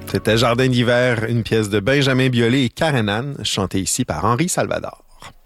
C'était Jardin d'hiver, une pièce de Benjamin Biolay et Karen Anne, chantée ici par Henri Salvador.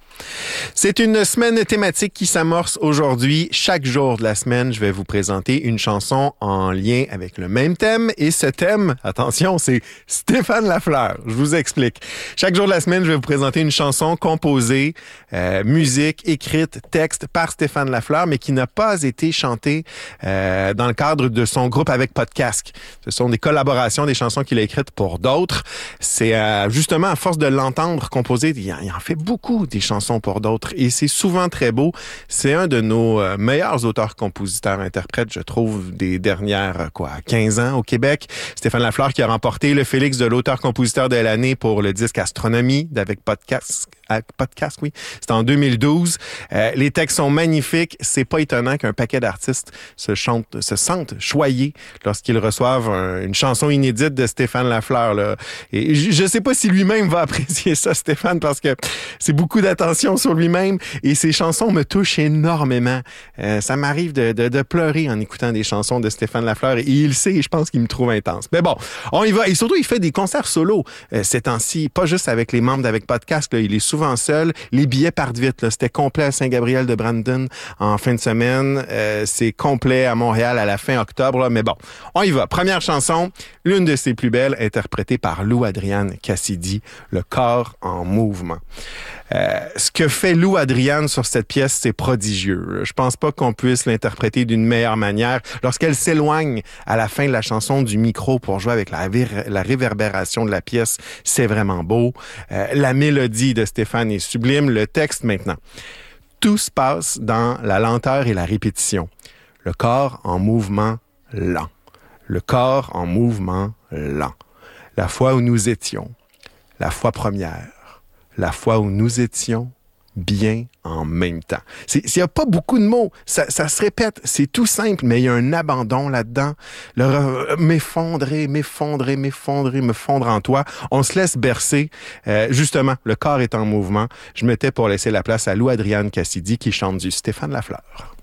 C'est une semaine thématique qui s'amorce aujourd'hui. Chaque jour de la semaine, je vais vous présenter une chanson en lien avec le même thème. Et ce thème, attention, c'est Stéphane Lafleur. Je vous explique. Chaque jour de la semaine, je vais vous présenter une chanson composée, musique, écrite, texte par Stéphane Lafleur, mais qui n'a pas été chantée dans le cadre de son groupe avec Podcast. Ce sont des collaborations, des chansons qu'il a écrites pour d'autres. C'est justement à force de l'entendre composer, il en fait beaucoup des chansons pour d'autres et c'est souvent très beau. C'est un de nos meilleurs auteurs-compositeurs-interprètes, je trouve, des dernières 15 ans au Québec. Stéphane Lafleur qui a remporté le Félix de l'auteur-compositeur de l'année pour le disque Astronomie d'avec Podcast, oui. C'était en 2012. Les textes sont magnifiques. C'est pas étonnant qu'un paquet d'artistes se sentent choyés lorsqu'ils reçoivent une chanson inédite de Stéphane Lafleur, là. Et je sais pas si lui-même va apprécier ça, Stéphane, parce que c'est beaucoup d'attention sur lui-même et ses chansons me touchent énormément. Ça m'arrive de pleurer en écoutant des chansons de Stéphane Lafleur et il le sait et je pense qu'il me trouve intense. Mais bon, on y va. Et surtout, il fait des concerts solo ces temps-ci, pas juste avec les membres d'Avec Podcast, là, il est souvent seul. Les billets partent vite, là. C'était complet à Saint-Gabriel-de-Brandon en fin de semaine. C'est complet à Montréal à la fin octobre, là. Mais bon, on y va. Première chanson, l'une de ses plus belles, interprétée par Lou Adriane Cassidy, Le corps en mouvement. Ce que fait Lou Adriane sur cette pièce, c'est prodigieux. Je pense pas qu'on puisse l'interpréter d'une meilleure manière. Lorsqu'elle s'éloigne à la fin de la chanson du micro pour jouer avec la réverbération de la pièce, c'est vraiment beau. La mélodie de Stéphane est sublime. Le texte maintenant. Tout se passe dans la lenteur et la répétition. Le corps en mouvement lent. Le corps en mouvement lent. La fois où nous étions. La fois première. La fois où nous étions bien en même temps. Il n'y a pas beaucoup de mots. Ça se répète. C'est tout simple, mais il y a un abandon là-dedans. M'effondrer, me fondre en toi. On se laisse bercer. Justement, le corps est en mouvement. Je me tais pour laisser la place à Lou Adriane Cassidy qui chante du Stéphane Lafleur.